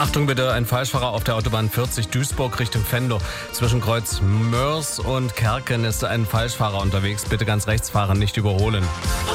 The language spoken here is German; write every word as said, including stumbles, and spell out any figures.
Achtung bitte, ein Falschfahrer auf der Autobahn vierzig Duisburg Richtung Venlo. Zwischen Kreuz Mörs und Kerken ist ein Falschfahrer unterwegs. Bitte ganz rechts fahren, nicht überholen.